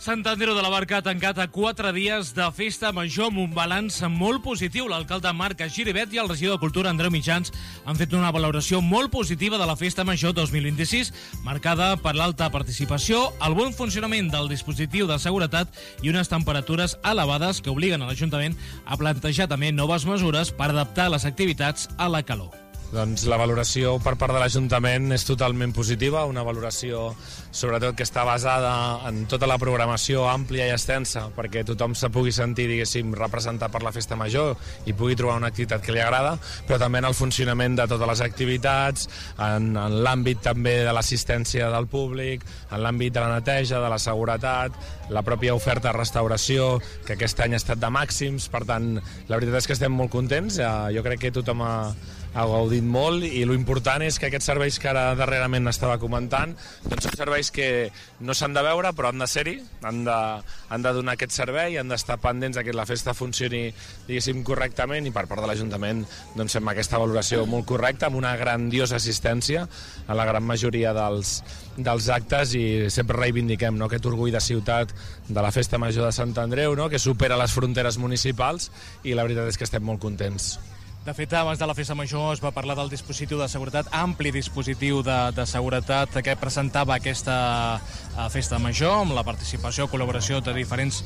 Sant Andreu de la Barca ha tancat a 4 dies de festa major amb un balanç molt positiu. L'alcalde Marc Giribet i el regidor de Cultura, Andreu Mitjans, han fet una valoració molt positiva de la festa major 2026, marcada per l'alta participació, el bon funcionament del dispositiu de seguretat i unes temperatures elevades que obliguen a l'Ajuntament a plantejar també noves mesures per adaptar les activitats a la calor. Doncs la valoració per part de l'Ajuntament és totalment positiva, una valoració sobretot que està basada en tota la programació àmplia i extensa perquè tothom se pugui sentir, diguéssim, representat per la festa major i pugui trobar una activitat que li agrada, però també en el funcionament de totes les activitats, en l'àmbit també de l'assistència del públic, en l'àmbit de la neteja, de la seguretat, la pròpia oferta de restauració, que aquest any ha estat de màxims, per tant, la veritat és que estem molt contents, jo crec que tothom ha gaudit molt i l'important és que aquests serveis que ara darrerament estava comentant doncs són serveis que no s'han de veure però han de ser-hi, han de donar aquest servei, han d'estar pendents que la festa funcioni, diguéssim, correctament, i per part de l'Ajuntament doncs fem aquesta valoració molt correcta amb una grandiosa assistència a la gran majoria dels actes i sempre reivindiquem aquest orgull de ciutat de la festa major de Sant Andreu, que supera les fronteres municipals i la veritat és que estem molt contents. De fet, abans de la festa major es va parlar del dispositiu de seguretat, ampli dispositiu de seguretat que presentava aquesta festa major, amb la participació, col·laboració de diferents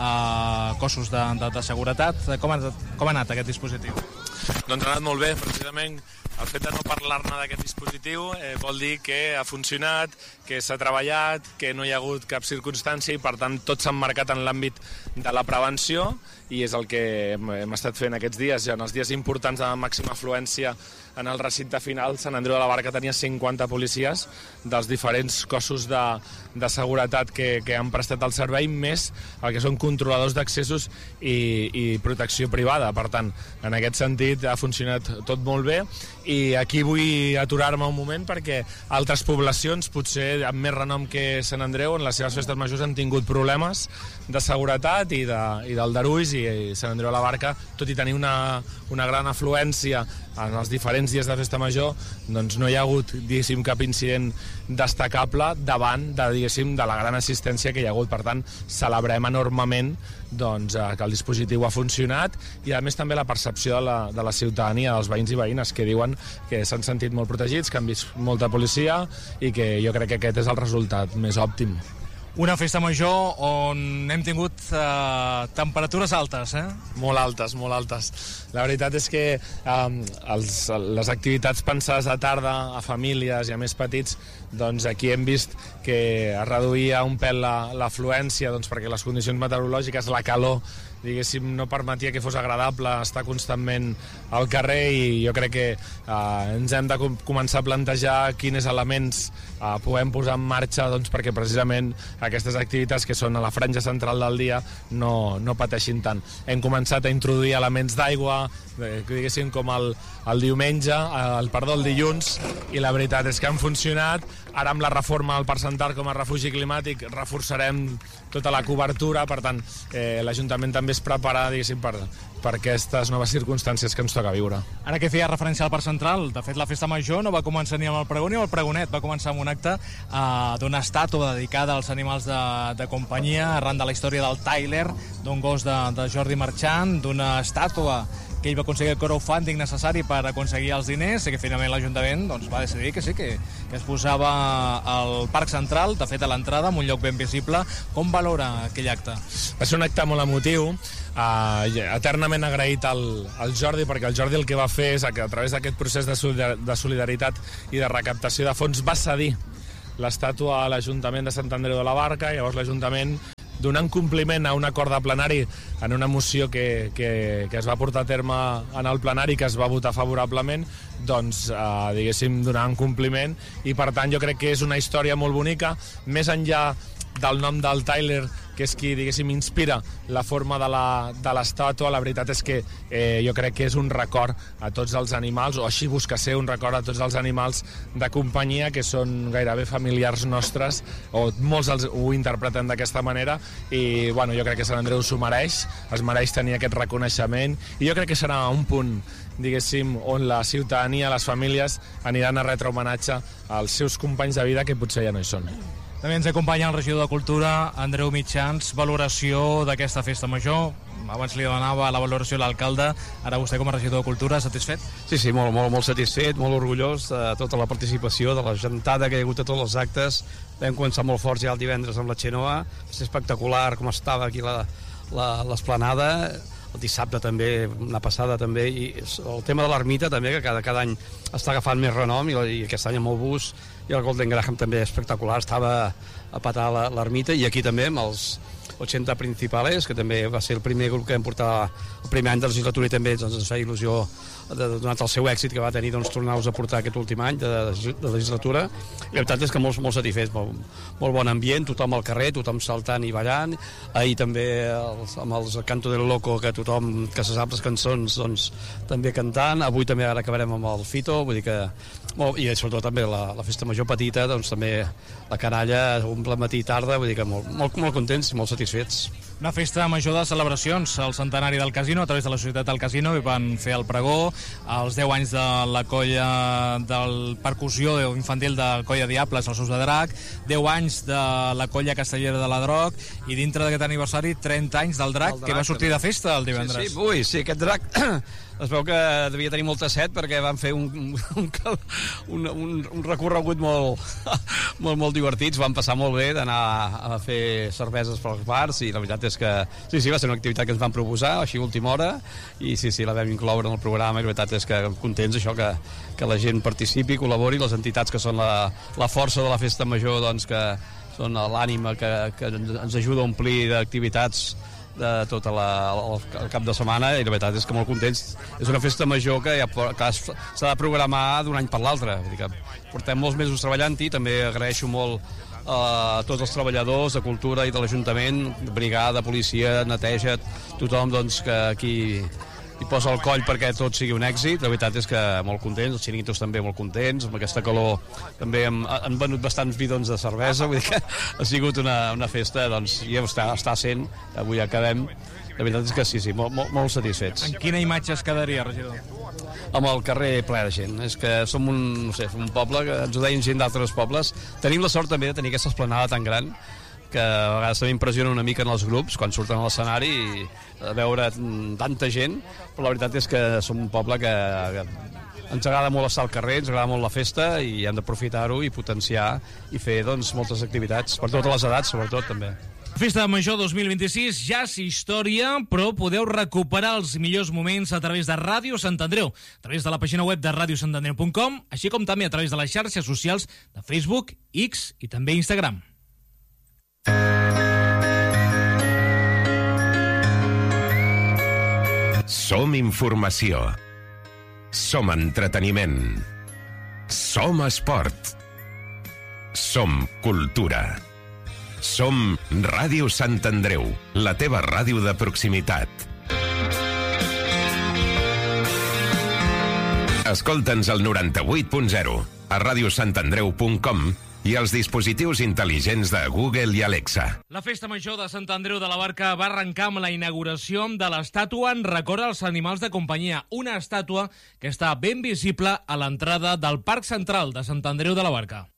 cossos de seguretat. Com ha anat aquest dispositiu? Doncs ha anat molt bé, precisament. El fet de no parlar-ne d'aquest dispositiu vol dir que ha funcionat, que s'ha treballat, que no hi ha hagut cap circumstància i per tant tot s'ha emmarcat en l'àmbit de la prevenció i és el que hem estat fent aquests dies. En els dies importants de màxima afluència en el recinte final, Sant Andreu de la Barca tenia 50 policies dels diferents cossos de seguretat que han prestat el servei, més el que són controladors d'accessos i protecció privada. Per tant, en aquest sentit ha funcionat tot molt bé i aquí vull aturar-me un moment perquè altres poblacions, potser amb més renom que Sant Andreu, en les seves festes majors han tingut problemes de seguretat i d'aldarulls, i Sant Andreu de la Barca, tot i tenir una gran afluència en els diferents dies de festa major, doncs no hi ha hagut, diguéssim, cap incident destacable davant de, diguéssim, de la gran assistència que hi ha hagut. Per tant, celebrem enormement doncs, que el dispositiu ha funcionat i a més també la percepció de la ciutadania, dels veïns i veïnes, que diuen que s'han sentit molt protegits, que han vist molta policia i que jo crec que aquest és el resultat més òptim. Una festa major on hem tingut temperatures altes, Molt altes, molt altes. La veritat és que les activitats pensades a tarda, a famílies i a més petits, doncs aquí hem vist que es reduïa un pèl l'afluència perquè les condicions meteorològiques, la calor, diguéssim, no permetia que fos agradable estar constantment al carrer i jo crec que ens hem de començar a plantejar quins elements podem posar en marxa perquè precisament aquestes activitats que són a la franja central del dia no pateixin tant. Hem començat a introduir elements d'aigua, diguéssim, com el dilluns, i la veritat és que han funcionat. Ara amb la reforma del Parc Central com a refugi climàtic reforçarem tota la cobertura, per tant l'Ajuntament també es prepara, diguéssim, per aquestes noves circumstàncies que ens toca viure. Ara que feia referència al Parc Central, de fet la festa major no va començar ni amb el pregó ni amb el pregonet, va començar amb un acte d'una estàtua dedicada als animals de companyia arran de la història del Tyler, d'un gos de Jordi Marchant, d'una estàtua que ell va aconseguir el crowdfunding necessari per aconseguir els diners i que finalment l'Ajuntament va decidir que sí, que es posava al Parc Central, de fet a l'entrada, en un lloc ben visible. Com valora aquell acte? Va ser un acte molt emotiu, eternament agraït al Jordi, perquè el Jordi el que va fer és que a través d'aquest procés de solidaritat i de recaptació de fons va cedir l'estàtua a l'Ajuntament de Sant Andreu de la Barca, i llavors l'Ajuntament, donant compliment a un acord de plenari en una moció que es va portar a terme en el plenari, que es va votar favorablement, doncs, diguéssim, donant compliment, i per tant jo crec que és una història molt bonica, més enllà del nom del Tyler, que és qui, diguéssim, inspira la forma de l'estàtua. La veritat és que jo crec que és un record a tots els animals, o així busca ser un record a tots els animals de companyia que són gairebé familiars nostres, o molts ho interpreten d'aquesta manera, i bueno, jo crec que Sant Andreu s'ho mereix, es mereix tenir aquest reconeixement, i jo crec que serà un punt, diguéssim, on la ciutadania, les famílies aniran a retre homenatge als seus companys de vida que potser ja no hi són. També ens acompanya el regidor de Cultura, Andreu Mitjans. Valoració d'aquesta festa major. Abans li demanava la valoració a l'alcalde, ara vostè com a regidor de Cultura, satisfet? Sí, molt satisfet, molt orgullós de tota la participació, de la gentada que hi ha hagut a tots els actes. Vam començar molt forts ja el divendres amb la Xenoa, va ser espectacular com estava aquí l'esplanada, el dissabte també, una passada també, i el tema de l'ermita també, que cada any està agafant més renom, i aquest any amb el bus i el Golden Graham també espectacular, estava a patar l'ermita, i aquí també amb els 80 principals, que també va ser el primer grup que vam portar el primer any de legislatura, i també ens feia il·lusió, donat el seu èxit que va tenir, tornar-los a portar aquest últim any de legislatura. I la veritat és que molt satisfets, molt bon ambient, tothom al carrer, tothom saltant i ballant. Ahir també amb els Canto del Loco, que tothom que se sap les cançons també cantant. Avui també ara acabarem amb el Fito, vull dir que i sobretot també la festa major petita, també la canalla, un matí i tarda, vull dir que molt contents i molt satisfets. Una festa major de celebracions, el centenari del casino, a través de la Societat del Casino, i van fer el pregó, els 10 anys de la colla del percussió infantil de Colla Diables, els Ous de Drac, 10 anys de la colla castellera de la Droc, i dintre d'aquest aniversari 30 anys del Drac, que va sortir de festa el divendres. Sí, aquest Drac es veu que devia tenir molta set, perquè van fer un recorregut molt divertits, van passar molt bé d'anar a fer cerveses pels bars, i la veritat és que sí, va ser una activitat que ens van proposar així a última hora, i sí, la vam incloure en el programa, i la veritat és que contents això, que la gent participi, col·labori, les entitats que són la força de la festa major, doncs, que són l'ànima que ens ajuda a omplir d'activitats de tot el cap de setmana, i la veritat és que molt contents. És una festa major que s'ha de programar d'un any per l'altre, vull dir que portem molts mesos treballant-hi. També agraeixo molt a tots els treballadors de Cultura i de l'Ajuntament, brigada, policia, neteja, tothom que aquí hi posa el coll perquè tot sigui un èxit. La veritat és que molt contents, els xiringuitos també molt contents, amb aquesta calor també han venut bastants bidons de cervesa, vull dir que ha sigut una festa, i està sent, avui acabem. La veritat és que sí, molt satisfets. En quina imatge es quedaria, regidor? Amb el carrer ple de gent. És que som un poble, que ens ho deien gent d'altres pobles. Tenim la sort també de tenir aquesta esplanada tan gran, que a vegades també impressiona una mica en els grups quan surten a l'escenari i veure tanta gent, però la veritat és que som un poble que ens agrada molt estar al carrer, ens agrada molt la festa, i hem d'aprofitar-ho i potenciar i fer moltes activitats, per totes les edats sobretot també. Festa Major 2026 ja és història, però podeu recuperar els millors moments a través de Ràdio Sant Andreu, a través de la pàgina web de radiosantandreu.com, així com també a través de les xarxes socials de Facebook, X i també Instagram. Som informació. Som entreteniment. Som esport. Som cultura. Som Ràdio Sant Andreu, la teva ràdio de proximitat. Escolta'ns al 98.0, a radiosantandreu.com i els dispositius intel·ligents de Google i Alexa. La Festa Major de Sant Andreu de la Barca va arrencar amb la inauguració de l'estàtua en record als animals de companyia, una estàtua que està ben visible a l'entrada del Parc Central de Sant Andreu de la Barca.